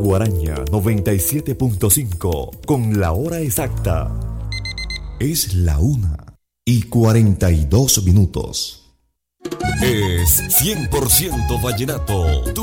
Guaraña 97.5 con la hora exacta. Es la 1:42. Es 100% vallenato.